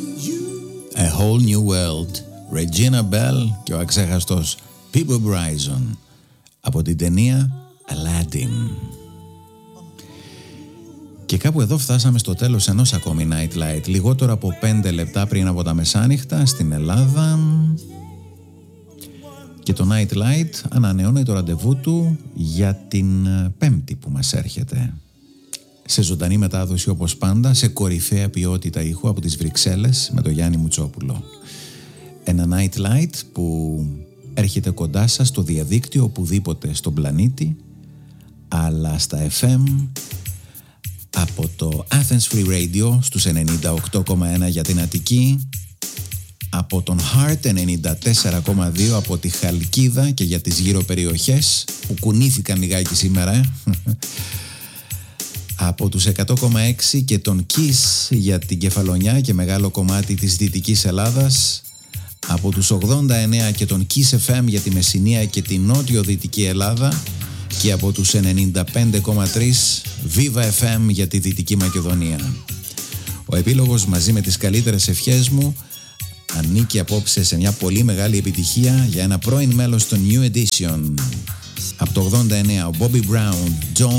A Whole New World, Regina Bell και ο αξέχαστος Peabo Bryson από την ταινία Aladdin. Και κάπου εδώ φτάσαμε στο τέλος ενός ακόμη Nightlight, λιγότερο από 5 λεπτά πριν από τα μεσάνυχτα στην Ελλάδα. Και το Nightlight ανανεώνει το ραντεβού του για την Πέμπτη που μας έρχεται. Σε ζωντανή μετάδοση όπως πάντα, σε κορυφαία ποιότητα ήχου από τις Βρυξέλλες με τον Γιάννη Μουτσόπουλο. Ένα Nightlight που έρχεται κοντά σας στο διαδίκτυο οπουδήποτε στον πλανήτη, αλλά στα FM από το Athens Free Radio στους 98,1 για την Αττική, από τον Heart 94,2 από τη Χαλκίδα και για τις γύρω περιοχές που κουνήθηκαν λιγάκι σήμερα, από τους 100,6 και τον Kiss για την Κεφαλονιά και μεγάλο κομμάτι της Δυτικής Ελλάδας, από τους 89 και τον Kiss FM για τη Μεσσηνία και τη Νότιο-Δυτική Ελλάδα και από τους 95,3 Viva FM για τη Δυτική Μακεδονία. Ο επίλογος μαζί με τις καλύτερες ευχές μου ανήκει απόψε σε μια πολύ μεγάλη επιτυχία για ένα πρώην μέλος των New Edition. Από το 89 ο Bobby Brown, Don't